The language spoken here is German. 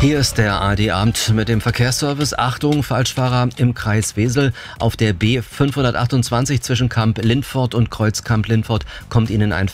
Hier ist der ARD-Abend mit dem Verkehrsservice. Achtung, Falschfahrer im Kreis Wesel. Auf der B528 zwischen Kamp-Lindfort und Kreuz Kamp-Lindfort kommt Ihnen ein